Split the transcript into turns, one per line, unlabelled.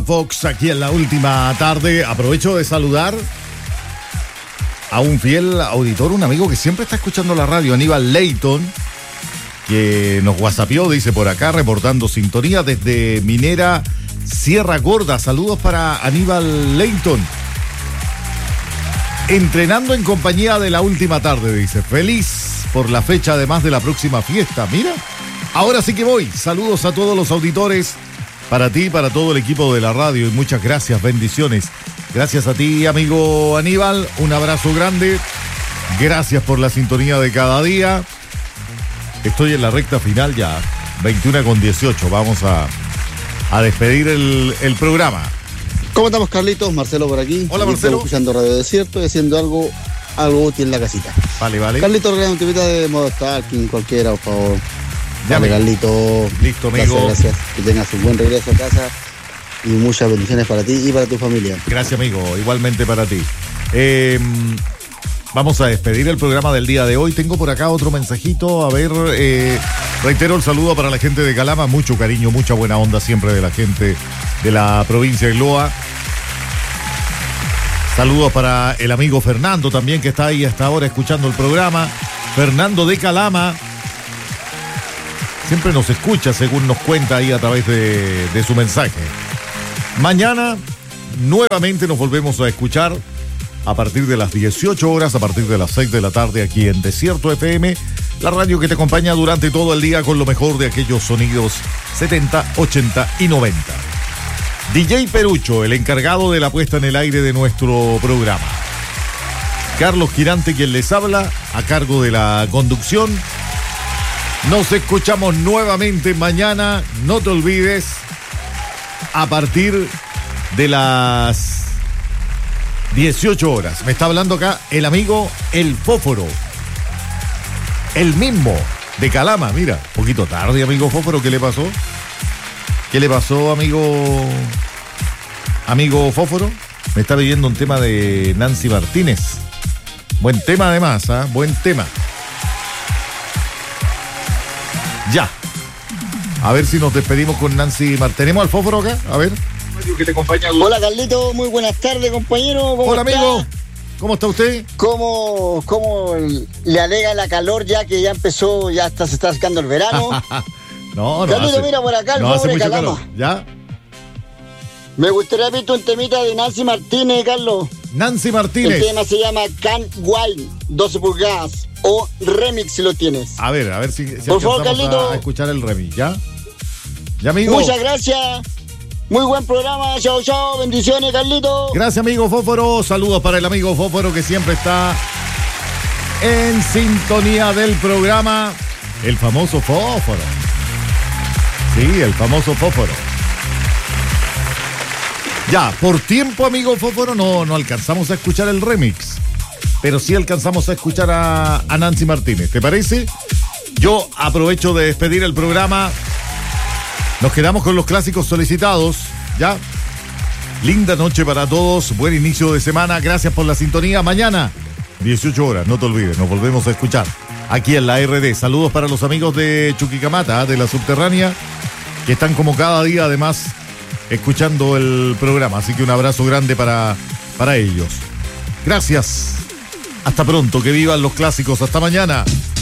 Fox aquí en la última tarde. Aprovecho de saludar a un fiel auditor, un amigo que siempre está escuchando la radio, Aníbal Leighton, que nos whatsappió, dice por acá, reportando sintonía desde Minera Sierra Gorda. Saludos para Aníbal Leighton. Entrenando en compañía de la última tarde, dice. Feliz por la fecha, además de la próxima fiesta. Mira, ahora sí que voy. Saludos a todos los auditores, para ti y para todo el equipo de la radio. Y muchas gracias, bendiciones. Gracias a ti, amigo Aníbal. Un abrazo grande. Gracias por la sintonía de cada día. Estoy en la recta final ya, 21:18. Vamos a despedir el programa.
¿Cómo estamos, Carlitos? Marcelo por aquí.
Hola, Marcelo.
Estoy escuchando Radio Desierto y haciendo algo útil en la casita.
Vale.
Carlitos, regala un temita de modo stalking, cualquiera, por favor.
Llame.
Carlitos.
Listo, amigo.
Gracias. Que tengas un buen regreso a casa y muchas bendiciones para ti y para tu familia.
Gracias, amigo. Igualmente para ti. Vamos a despedir el programa del día de hoy. Tengo por acá otro mensajito. A ver, reitero el saludo para la gente de Calama. Mucho cariño, mucha buena onda siempre de la gente de la provincia de Loa. Saludos para el amigo Fernando también, que está ahí hasta ahora escuchando el programa. Fernando de Calama. Siempre nos escucha, según nos cuenta ahí a través de su mensaje. Mañana nuevamente nos volvemos a escuchar a partir de las 18 horas, a partir de las 6 de la tarde, aquí en Desierto FM, la radio que te acompaña durante todo el día con lo mejor de aquellos sonidos 70, 80 y 90. DJ Perucho, el encargado de la puesta en el aire de nuestro programa. Carlos Girante, quien les habla, a cargo de la conducción. Nos escuchamos nuevamente mañana, no te olvides, a partir de las 18 horas. Me está hablando acá el amigo El Fósforo. El mismo de Calama, mira. Un poquito tarde, amigo Fósforo, ¿qué le pasó? ¿Qué le pasó, amigo Fósforo? Me está pidiendo un tema de Nancy Martínez. Buen tema además, ¿eh? Buen tema. Ya. A ver si nos despedimos con Nancy Martínez. ¿Tenemos al Fósforo acá? A ver.
Que te acompaña. Hola, Carlito, muy buenas tardes, compañero.
Hola, amigo. ¿Cómo está usted?
¿Cómo le alega la calor ya que ya empezó, ya se está acercando el verano?
No.
Carlito, mira por acá el
no hace
pobre
mucho
Calama.
calor. ¿Ya?
Me gustaría haber visto un temita de Nancy Martínez, Carlos.
Nancy Martínez.
El tema se llama Can Wild, 12 pulgadas, o remix si lo tienes.
A ver si
por favor,
alcanzamos
Carlito,
a escuchar el remix, ¿ya? ¿Ya, amigo?
Muchas gracias. Muy buen programa. Chao. Bendiciones, Carlito.
Gracias, amigo Fósforo. Saludos para el amigo Fósforo, que siempre está en sintonía del programa. El famoso Fósforo. Sí, el famoso Fósforo. Ya, por tiempo, amigo Fósforo, no alcanzamos a escuchar el remix, pero sí alcanzamos a escuchar a Nancy Martínez. ¿Te parece? Yo aprovecho de despedir el programa. Nos quedamos con los clásicos solicitados, ¿ya? Linda noche para todos, buen inicio de semana, gracias por la sintonía. Mañana, 18 horas, no te olvides, nos volvemos a escuchar aquí en la RD. Saludos para los amigos de Chuquicamata, de la Subterránea, que están como cada día, además, escuchando el programa. Así que un abrazo grande para ellos. Gracias. Hasta pronto, que vivan los clásicos. Hasta mañana.